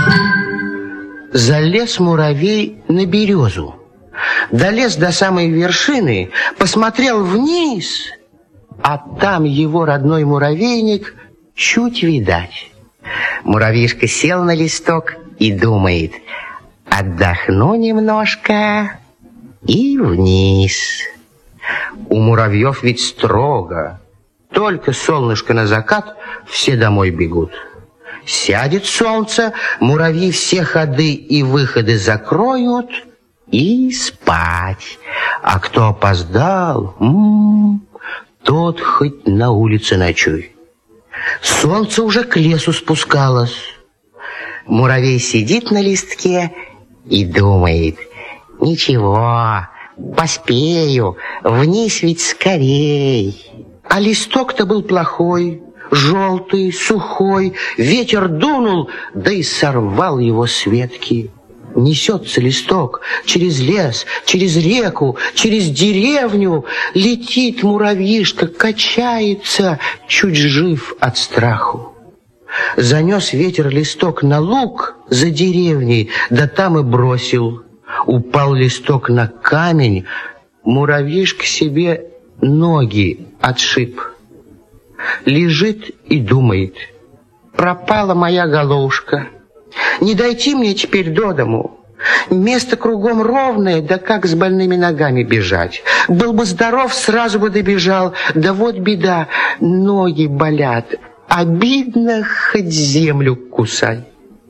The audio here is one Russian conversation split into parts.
Залез муравей на березу. Долез до самой вершины, посмотрел вниз, а там его родной муравейник чуть видать. Муравьишка сел на листок и думает: отдохну немножко и вниз. У муравьев ведь строго. Только солнышко на закат, все домой бегут. Сядет солнце, муравьи все ходы и выходы закроют и спать. А кто опоздал, тот хоть на улице ночуй. Солнце уже к лесу спускалось. Муравей сидит на листке и думает: ничего, поспею, вниз ведь скорей. А листок-то был плохой, желтый, сухой, ветер дунул, да и сорвал его с ветки. Несется листок через лес, через реку, через деревню. Летит муравьишка, качается, чуть жив от страху. Занес ветер листок на луг за деревней, да там и бросил. Упал листок на камень, муравьишка себе ноги отшиб. Лежит и думает: пропала моя головушка. Не дойти мне теперь до дому. Место кругом ровное, да как с больными ногами бежать? Был бы здоров, сразу бы добежал. Да вот беда, ноги болят. Обидно, хоть землю кусай.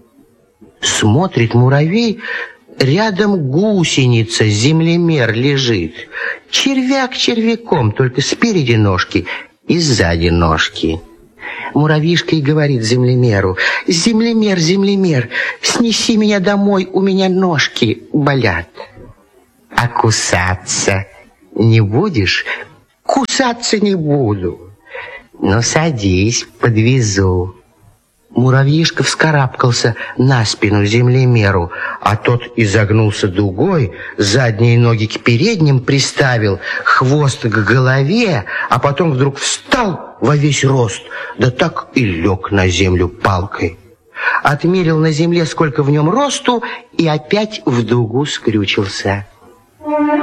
Смотрит муравей, рядом гусеница, землемер лежит. Червяк червяком, только спереди ножки и сзади ножки. Муравьишка и говорит землемеру: землемер, землемер, снеси меня домой, у меня ножки болят. А кусаться не будешь? Кусаться не буду. Ну, садись, подвезу. Муравьишка вскарабкался на спину землемеру, а тот изогнулся дугой, задние ноги к передним приставил, хвост к голове, а потом вдруг встал во весь рост, да так и лег на землю палкой. Отмерил на земле, сколько в нем росту, и опять в дугу скрючился.